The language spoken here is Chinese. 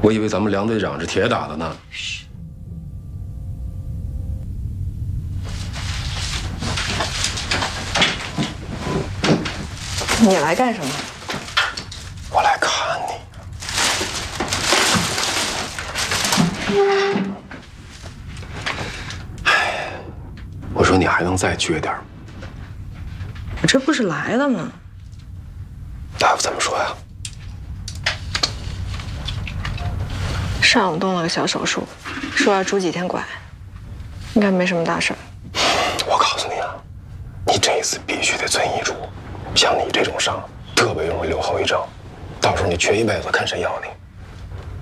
我以为咱们梁队长是铁打的呢。嘘。 你来干什么？ 我来看你。哎，我说你还能再倔点。 我这不是来了吗？ 大夫怎么说呀？ 上午动了个小手术，说要拄几天拐，应该没什么大事儿。 我告诉你啊，你这一次必须得遵医嘱。像你这种伤，特别容易留后遗症，到时候你缺一辈子，看谁要你。